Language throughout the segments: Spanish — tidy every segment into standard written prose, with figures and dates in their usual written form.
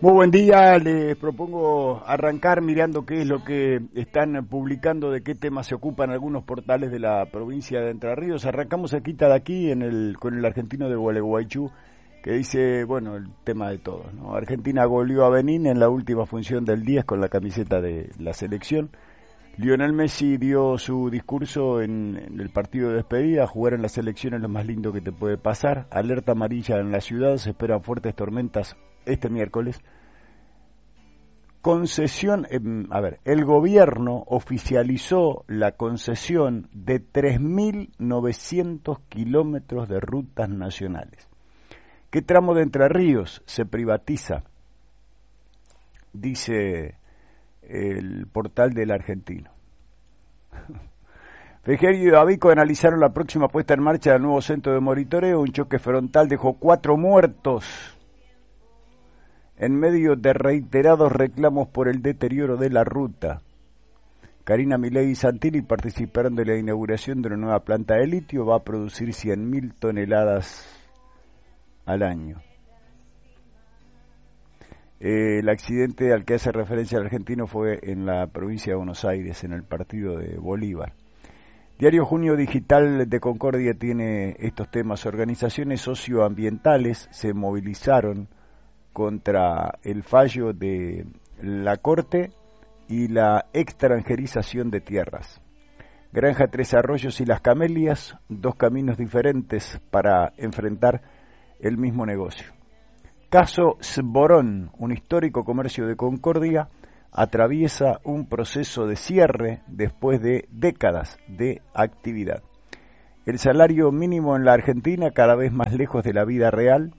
Muy buen día, les propongo arrancar mirando qué es lo que están publicando, de qué temas se ocupan algunos portales de la provincia de Entre Ríos. Arrancamos aquí con el argentino de Gualeguaychú, que dice, bueno, el tema de todos, ¿no? Argentina goleó a Benín en la última función del 10 con la camiseta de la selección. Lionel Messi dio su discurso en el partido de despedida. Jugar en la selección es lo más lindo que te puede pasar. Alerta amarilla en la ciudad, se esperan fuertes tormentas este miércoles. Concesión, el gobierno oficializó la concesión de 3.900 kilómetros de rutas nacionales. ¿Qué tramo de Entre Ríos se privatiza? Dice el portal del Argentino. Frigerio y Davico analizaron la próxima puesta en marcha del nuevo centro de monitoreo. Un choque frontal dejó 4 muertos en medio de reiterados reclamos por el deterioro de la ruta. Karina Milei y Santilli participaron de la inauguración de una nueva planta de litio. Va a producir 100.000 toneladas al año. El accidente al que hace referencia el argentino fue en la provincia de Buenos Aires, en el partido de Bolívar. Diario Junio Digital de Concordia tiene estos temas. Organizaciones socioambientales se movilizaron contra el fallo de la Corte y la extranjerización de tierras. Granja Tres Arroyos y Las Camelias, 2 caminos diferentes para enfrentar el mismo negocio. Caso Sborón, un histórico comercio de Concordia, atraviesa un proceso de cierre después de décadas de actividad. El salario mínimo en la Argentina cada vez más lejos de la vida real,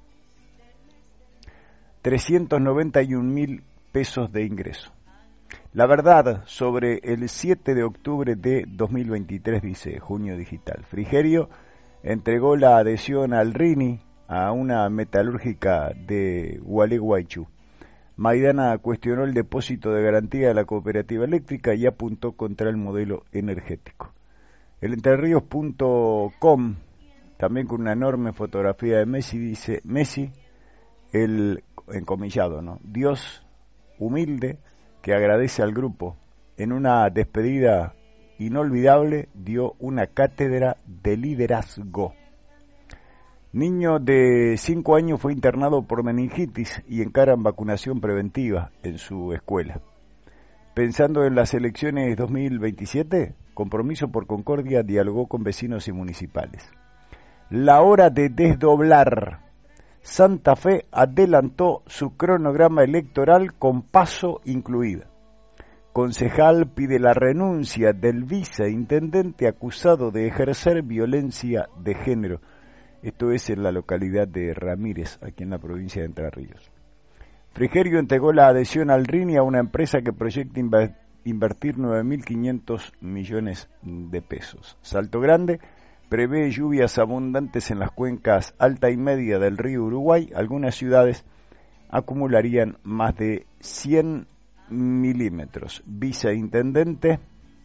391.000 pesos de ingreso. La verdad sobre el 7 de octubre de 2023, dice Junio Digital. Frigerio entregó la adhesión al RINI a una metalúrgica de Gualeguaychú. Maidana cuestionó el depósito de garantía de la cooperativa eléctrica y apuntó contra el modelo energético. El entrerríos.com, también con una enorme fotografía de Messi, dice Messi, el encomillado, ¿no? Dios humilde que agradece al grupo. En una despedida inolvidable dio una cátedra de liderazgo. Niño de 5 años fue internado por meningitis y encaran vacunación preventiva en su escuela. Pensando en las elecciones 2027, Compromiso por Concordia dialogó con vecinos y municipales. La hora de desdoblar. Santa Fe adelantó su cronograma electoral con paso incluida. Concejal pide la renuncia del viceintendente acusado de ejercer violencia de género. Esto es en la localidad de Ramírez, aquí en la provincia de Entre Ríos. Frigerio entregó la adhesión al RINI a una empresa que proyecta invertir 9.500 millones de pesos. Salto Grande prevé lluvias abundantes en las cuencas alta y media del río Uruguay. Algunas ciudades acumularían más de 100 milímetros. Viceintendente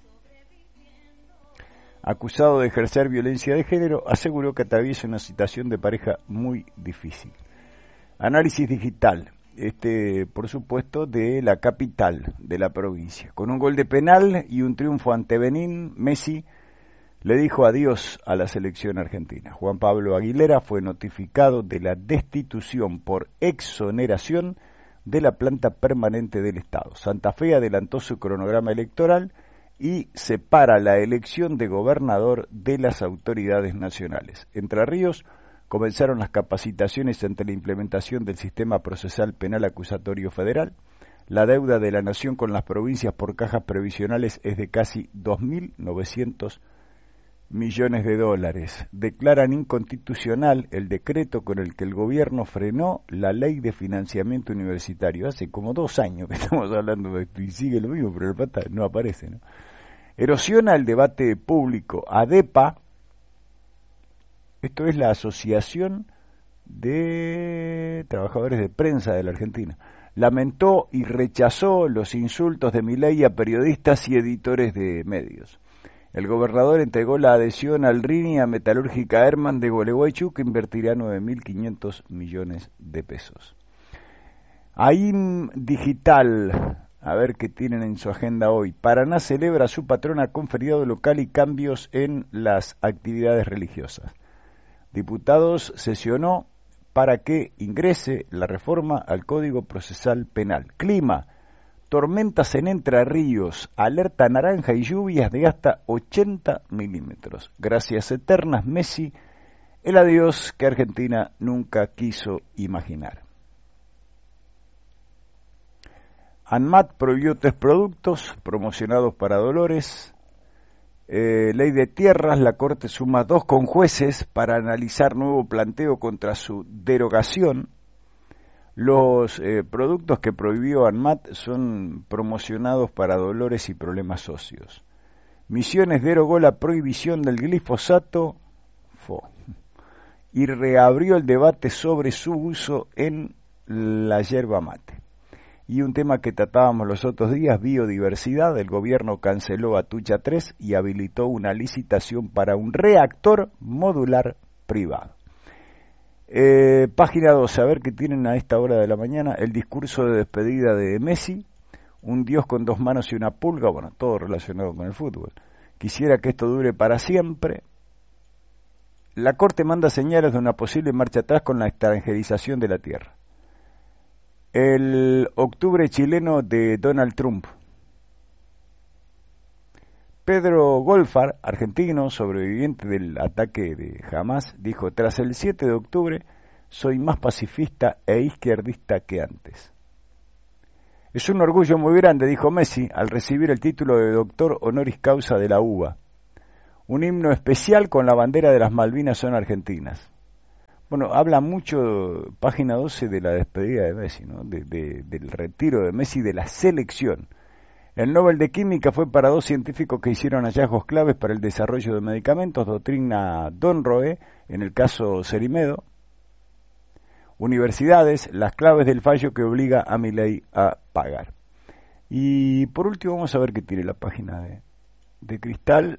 acusado de ejercer violencia de género, aseguró que atraviesa una situación de pareja muy difícil. Análisis digital, por supuesto, de la capital de la provincia. Con un gol de penal y un triunfo ante Benín, Messi le dijo adiós a la selección argentina. Juan Pablo Aguilera fue notificado de la destitución por exoneración de la planta permanente del Estado. Santa Fe adelantó su cronograma electoral y separa la elección de gobernador de las autoridades nacionales. Entre Ríos comenzaron las capacitaciones ante la implementación del sistema procesal penal acusatorio federal. La deuda de la nación con las provincias por cajas previsionales es de casi 2.900 millones de dólares. Declaran inconstitucional el decreto con el que el gobierno frenó la ley de financiamiento universitario. Hace como 2 años que estamos hablando de esto y sigue lo mismo, pero el pata no aparece, ¿no? Erosiona el debate público. ADEPA, esto es la Asociación de Trabajadores de Prensa de la Argentina, lamentó y rechazó los insultos de Milei a periodistas y editores de medios. El gobernador entregó la adhesión al RINI a Metalúrgica Herman de Gualeguaychú, que invertirá 9.500 millones de pesos. AIM Digital, a ver qué tienen en su agenda hoy. Paraná celebra a su patrona con feriado local y cambios en las actividades religiosas. Diputados sesionó para que ingrese la reforma al Código Procesal Penal. Clima, tormentas en Entre Ríos, alerta naranja y lluvias de hasta 80 milímetros. Gracias eternas, Messi, el adiós que Argentina nunca quiso imaginar. ANMAT prohibió 3 productos promocionados para Dolores. Ley de tierras, la Corte suma 2 conjueces para analizar nuevo planteo contra su derogación. Los productos que prohibió ANMAT son promocionados para Dolores y problemas óseos. Misiones derogó la prohibición del glifosato y reabrió el debate sobre su uso en la yerba mate. Y un tema que tratábamos los otros días, biodiversidad. El gobierno canceló Atucha 3 y habilitó una licitación para un reactor modular privado. Página 12, a ver qué tienen a esta hora de la mañana. El discurso de despedida de Messi, un dios con 2 manos y una pulga, bueno, todo relacionado con el fútbol. Quisiera que esto dure para siempre. La Corte manda señales de una posible marcha atrás con la extranjerización de la tierra. El octubre chileno de Donald Trump. Pedro Goldfarb, argentino, sobreviviente del ataque de Hamas, dijo: tras el 7 de octubre soy más pacifista e izquierdista que antes. Es un orgullo muy grande, dijo Messi, al recibir el título de doctor honoris causa de la UBA. Un himno especial con la bandera de las Malvinas son argentinas. Bueno, habla mucho, página 12, de la despedida de Messi, ¿no? Del retiro de Messi de la selección. El Nobel de Química fue para 2 científicos que hicieron hallazgos claves para el desarrollo de medicamentos, doctrina Donroe, en el caso Cerimedo. Universidades, las claves del fallo que obliga a Milei a pagar. Y por último vamos a ver qué tiene la página de Cristal.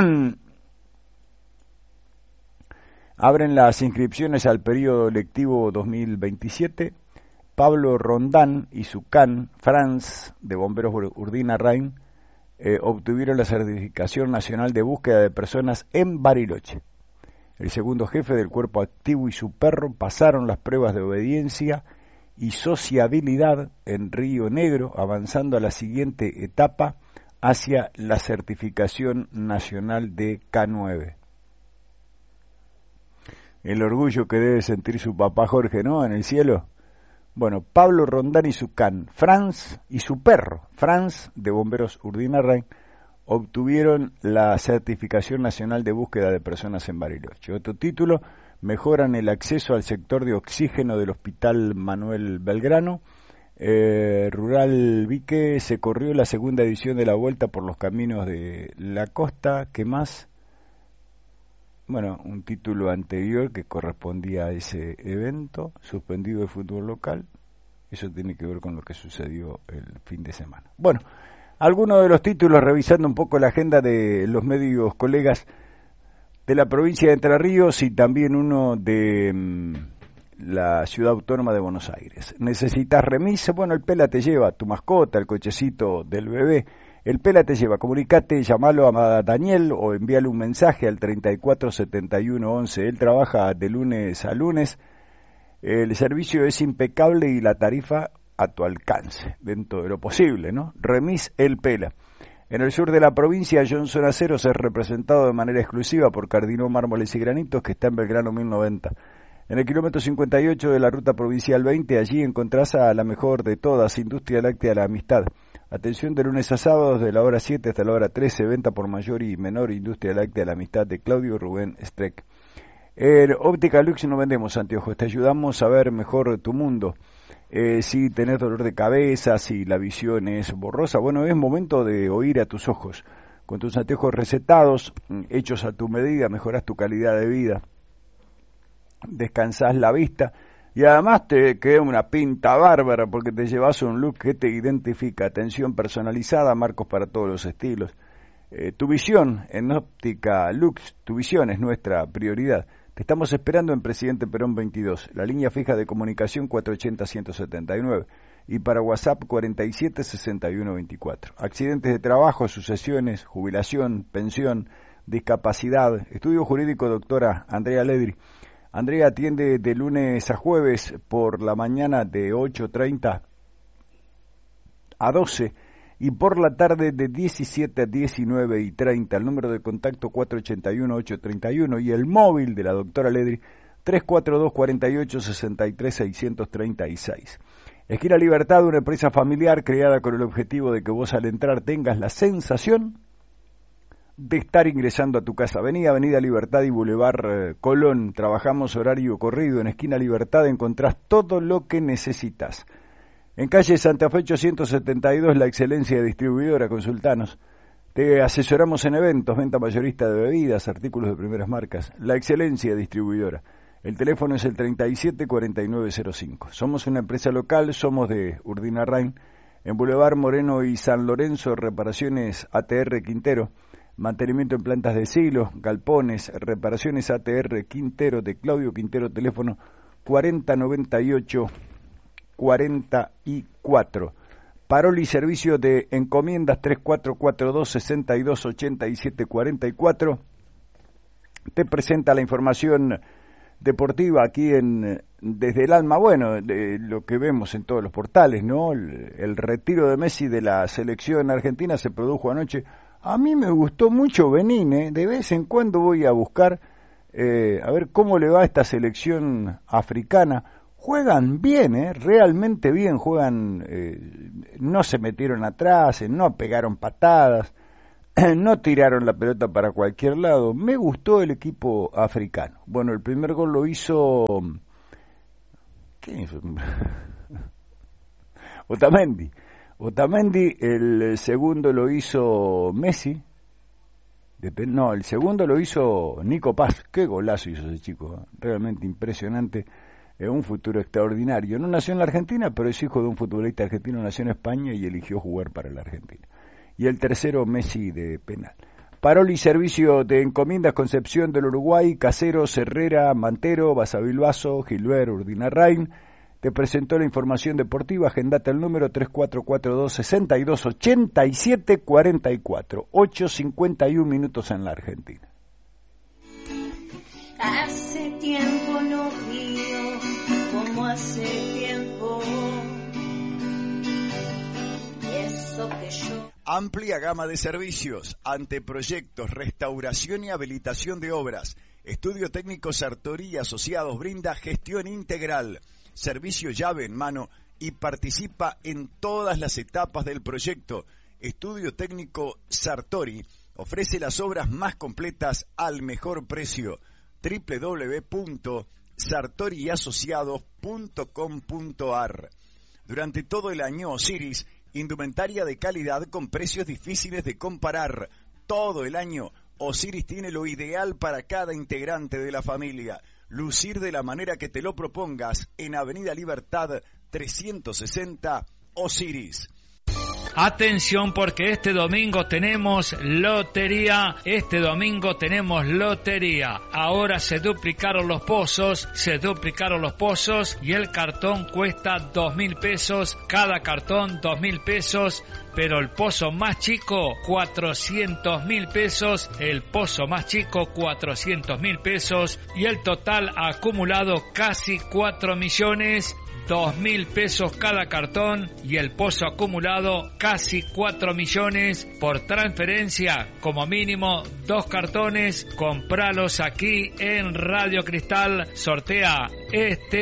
Abren las inscripciones al periodo lectivo 2027. Pablo Rondán y su can, Franz, de Bomberos Urdina-Rain, obtuvieron la certificación nacional de búsqueda de personas en Bariloche. El segundo jefe del cuerpo activo y su perro pasaron las pruebas de obediencia y sociabilidad en Río Negro, avanzando a la siguiente etapa hacia la certificación nacional de K9. El orgullo que debe sentir su papá Jorge, ¿no?, en el cielo. Bueno, Pablo Rondán y su can, Franz y su perro, Franz, de Bomberos Urdina-Rain, obtuvieron la certificación nacional de búsqueda de personas en Bariloche. Otro título: mejoran el acceso al sector de oxígeno del Hospital Manuel Belgrano. Rural Vique se corrió la segunda edición de la Vuelta por los Caminos de la Costa. ¿Qué más? Bueno, un título anterior que correspondía a ese evento, suspendido el fútbol local. Eso tiene que ver con lo que sucedió el fin de semana. Bueno, algunos de los títulos, revisando un poco la agenda de los medios colegas de la provincia de Entre Ríos y también uno de la ciudad autónoma de Buenos Aires. ¿Necesitas remis? Bueno, el Pela te lleva, tu mascota, el cochecito del bebé. El Pela te lleva, comunicate, llamalo a Daniel o envíale un mensaje al 34 71 11. Él trabaja de lunes a lunes. El servicio es impecable y la tarifa a tu alcance, dentro de lo posible, ¿no? Remis El Pela. En el sur de la provincia, Johnson Aceros es representado de manera exclusiva por Cardinó Mármoles y Granitos, que está en Belgrano 1090. En el kilómetro 58 de la ruta provincial 20, allí encontrás a la mejor de todas, Industria Láctea La Amistad. Atención de lunes a sábados de la hora 7 hasta la hora 13, venta por mayor y menor, Industria Láctea La Amistad, de Claudio Rubén Streck. En Óptica Lux no vendemos anteojos, te ayudamos a ver mejor tu mundo. Si tenés dolor de cabeza, si la visión es borrosa, bueno, es momento de oír a tus ojos. Con tus anteojos recetados, hechos a tu medida, mejorás tu calidad de vida, descansás la vista y además te queda una pinta bárbara porque te llevas un look que te identifica. Atención personalizada, marcos para todos los estilos. Tu visión en Óptica Lux, tu visión es nuestra prioridad. Te estamos esperando en Presidente Perón 22, la línea fija de comunicación 480-179. y para WhatsApp 47 61 24. Accidentes de trabajo, sucesiones, jubilación, pensión, discapacidad. Estudio jurídico, doctora Andrea Ledri. Andrea atiende de lunes a jueves por la mañana de 8:30 a 12 y por la tarde de 17 a 19:30. El número de contacto 481-831 y el móvil de la doctora Ledri 342-48-63-636. Esquina Libertad, una empresa familiar creada con el objetivo de que vos al entrar tengas la sensación de estar ingresando a tu casa. Avenida Libertad y Boulevard Colón. Trabajamos horario corrido. En Esquina Libertad encontrás todo lo que necesitas. En calle Santa Fe 872, La Excelencia Distribuidora. Consultanos. Te asesoramos en eventos, venta mayorista de bebidas, artículos de primeras marcas. La Excelencia Distribuidora. El teléfono es el 374905. Somos una empresa local, somos de Urdinarrain, en Boulevard Moreno y San Lorenzo, reparaciones ATR Quintero, mantenimiento en plantas de silos, galpones, reparaciones ATR Quintero, de Claudio Quintero, teléfono 4098-44. Paroli, servicio de encomiendas 3442-628744. Te presenta la información deportiva aquí desde el alma, bueno, de lo que vemos en todos los portales, ¿no? El retiro de Messi de la selección argentina se produjo anoche. A mí me gustó mucho Benín, de vez en cuando voy a buscar a ver cómo le va a esta selección africana. Juegan bien, realmente bien, juegan, no se metieron atrás, no pegaron patadas, no tiraron la pelota para cualquier lado. Me gustó el equipo africano. Bueno, el primer gol lo hizo... ¿Quién hizo? Otamendi, el segundo lo hizo Messi. No, el segundo lo hizo Nico Paz. Qué golazo hizo ese chico, realmente impresionante. Un futuro extraordinario. No nació en la Argentina, pero es hijo de un futbolista argentino, nació en España y eligió jugar para la Argentina. Y el tercero, Messi, de penal. Paroli, servicio de encomiendas, Concepción del Uruguay, Caseros, Herrera, Mantero, Basavilbaso, Gilbert, Urdinarrain. Te presentó la información deportiva. Agendate el número 3442-628744. 8:51 minutos en la Argentina. Hace tiempo no río como hace tiempo. Eso que yo... Amplia gama de servicios, anteproyectos, restauración y habilitación de obras. Estudio Técnico Sartori y Asociados brinda gestión integral, servicio llave en mano y participa en todas las etapas del proyecto. Estudio Técnico Sartori ofrece las obras más completas al mejor precio. www.sartoriasociados.com.ar. Durante todo el año, Osiris, indumentaria de calidad con precios difíciles de comparar. Todo el año, Osiris tiene lo ideal para cada integrante de la familia. Lucir de la manera que te lo propongas en Avenida Libertad 360, Osiris. Atención, porque este domingo tenemos lotería. Ahora se duplicaron los pozos y el cartón cuesta 2.000 pesos. Cada cartón 2.000 pesos. Pero el pozo más chico, 400.000 pesos. El pozo más chico, 400.000 pesos. Y el total acumulado, casi 4 millones. 2.000 pesos cada cartón y el pozo acumulado casi 4 millones por transferencia, como mínimo 2 cartones. Compralos aquí en Radio Cristal. Sortea este